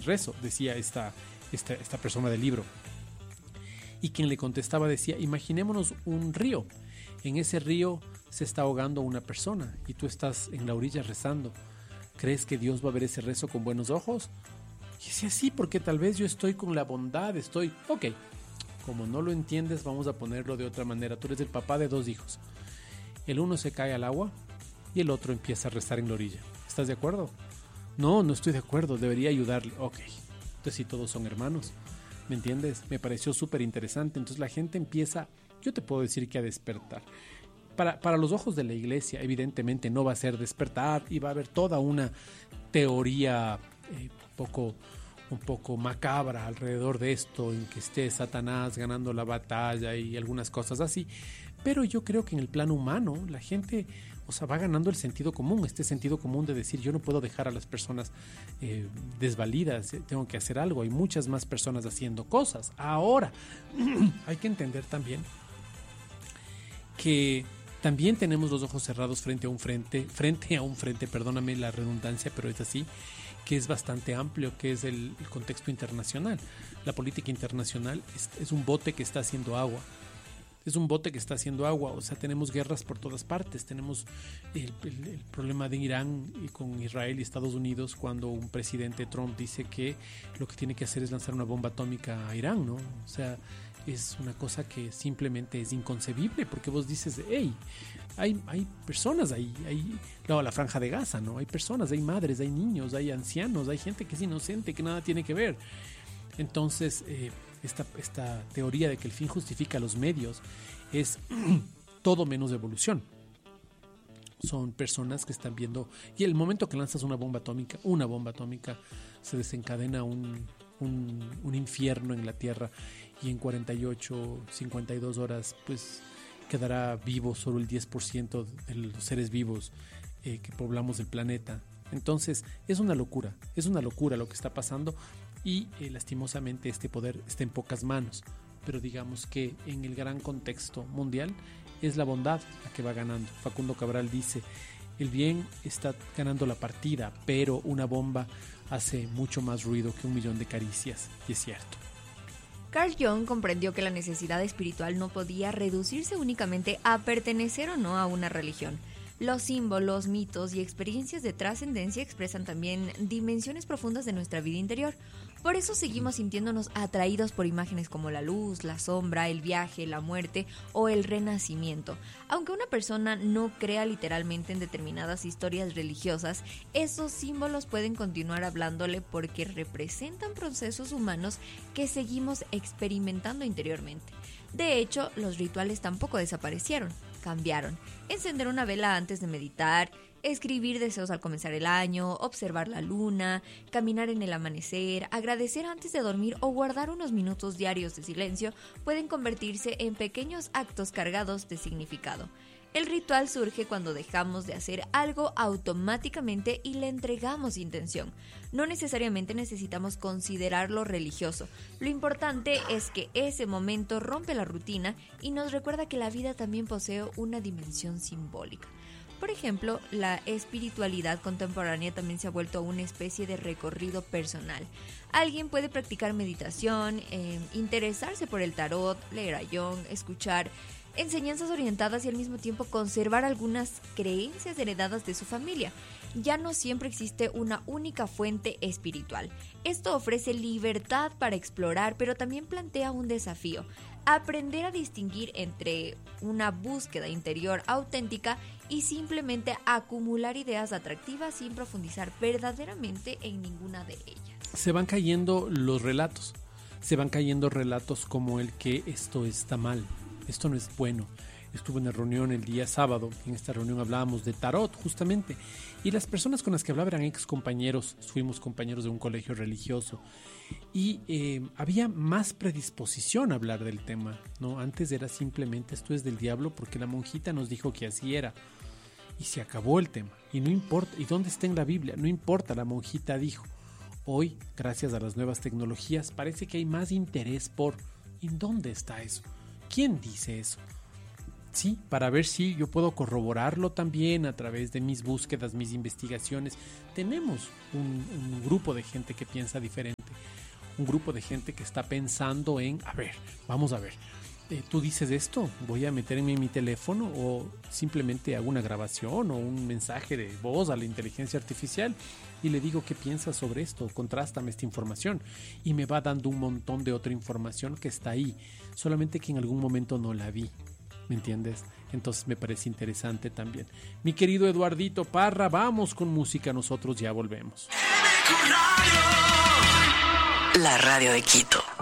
rezo, decía esta persona del libro. Y quien le contestaba decía, imaginémonos un río. En ese río se está ahogando una persona y tú estás en la orilla rezando. ¿Crees que Dios va a ver ese rezo con buenos ojos? Y decía, sí, porque tal vez yo estoy con la bondad, Ok, como no lo entiendes, vamos a ponerlo de otra manera. Tú eres el papá de 2 hijos. El uno se cae al agua y el otro empieza a rezar en la orilla. ¿Estás de acuerdo? No, no estoy de acuerdo, debería ayudarle. Ok, entonces si todos son hermanos, ¿me entiendes? Me pareció súper interesante. Entonces la gente empieza, yo te puedo decir que a despertar. Para los ojos de la iglesia, evidentemente no va a ser despertar y va a haber toda una teoría un poco macabra alrededor de esto, en que esté Satanás ganando la batalla y algunas cosas así. Pero yo creo que en el plano humano la gente, va ganando el sentido común, este sentido común de decir, yo no puedo dejar a las personas desvalidas, tengo que hacer algo. Hay muchas más personas haciendo cosas. Ahora, hay que entender también que también tenemos los ojos cerrados frente a un frente, perdóname la redundancia, pero es así, que es bastante amplio, que es el contexto internacional. La política internacional es un bote que está haciendo agua. Tenemos guerras por todas partes. Tenemos el problema de Irán y con Israel y Estados Unidos, cuando un presidente Trump dice que lo que tiene que hacer es lanzar una bomba atómica a Irán, ¿no? O sea, es una cosa que simplemente es inconcebible, porque vos dices, hey, hay personas ahí, la franja de Gaza, ¿no? Hay personas, hay madres, hay niños, hay ancianos, hay gente que es inocente, que nada tiene que ver. Entonces, esta teoría de que el fin justifica los medios es todo menos evolución. Son personas que están viendo, y el momento que lanzas una bomba atómica, se desencadena un infierno en la Tierra, y en 48, 52 horas pues quedará vivo solo el 10% de los seres vivos que poblamos el planeta. Entonces es una locura lo que está pasando, y lastimosamente este poder está en pocas manos, pero digamos que en el gran contexto mundial es la bondad la que va ganando. Facundo Cabral dice, el bien está ganando la partida, pero una bomba hace mucho más ruido que 1.000.000 de caricias, y es cierto. Carl Jung comprendió que la necesidad espiritual no podía reducirse únicamente a pertenecer o no a una religión. Los símbolos, mitos y experiencias de trascendencia expresan también dimensiones profundas de nuestra vida interior. Por eso seguimos sintiéndonos atraídos por imágenes como la luz, la sombra, el viaje, la muerte o el renacimiento. Aunque una persona no crea literalmente en determinadas historias religiosas, esos símbolos pueden continuar hablándole porque representan procesos humanos que seguimos experimentando interiormente. De hecho, los rituales tampoco desaparecieron, cambiaron. Encender una vela antes de meditar, escribir deseos al comenzar el año, observar la luna, caminar en el amanecer, agradecer antes de dormir o guardar unos minutos diarios de silencio pueden convertirse en pequeños actos cargados de significado. El ritual surge cuando dejamos de hacer algo automáticamente y le entregamos intención. No necesariamente necesitamos considerarlo religioso. Lo importante es que ese momento rompe la rutina y nos recuerda que la vida también posee una dimensión simbólica. Por ejemplo, la espiritualidad contemporánea también se ha vuelto una especie de recorrido personal. Alguien puede practicar meditación, interesarse por el tarot, leer a Jung, escuchar enseñanzas orientadas y al mismo tiempo conservar algunas creencias heredadas de su familia. Ya no siempre existe una única fuente espiritual. Esto ofrece libertad para explorar, pero también plantea un desafío: aprender a distinguir entre una búsqueda interior auténtica y simplemente acumular ideas atractivas sin profundizar verdaderamente en ninguna de ellas. Se van cayendo relatos como el que esto está mal, esto no es bueno. Estuve en una reunión el día sábado, en esta reunión hablábamos de tarot justamente, y las personas con las que hablaba eran ex compañeros, fuimos compañeros de un colegio religioso, y había más predisposición a hablar del tema, ¿no? Antes era simplemente esto es del diablo porque la monjita nos dijo que así era, y se acabó el tema, y no importa, y dónde está en la Biblia, no importa, la monjita dijo. Hoy, gracias a las nuevas tecnologías, parece que hay más interés por ¿en dónde está eso? ¿Quién dice eso? Sí, para ver si yo puedo corroborarlo también a través de mis búsquedas, mis investigaciones. Tenemos un grupo de gente que piensa diferente, un grupo de gente que está pensando en, a ver, vamos a ver, tú dices esto, voy a meterme en mi teléfono o simplemente hago una grabación o un mensaje de voz a la inteligencia artificial y le digo qué piensas sobre esto, contrástame esta información y me va dando un montón de otra información que está ahí, solamente que en algún momento no la vi. ¿Me entiendes? Entonces me parece interesante también. Mi querido Eduardito Parra, vamos con música, nosotros ya volvemos. La radio de Quito.